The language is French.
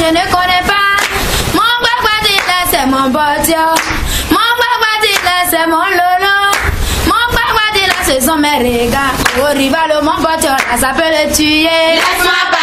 ne connais pas. Mon Guaguadile, c'est mon botia. Mon Guaguadile, c'est mon lolo. Mon Guaguadile, ce sont mes regards. Au rival, mon botia, ça peut le tuer. Laisse-moi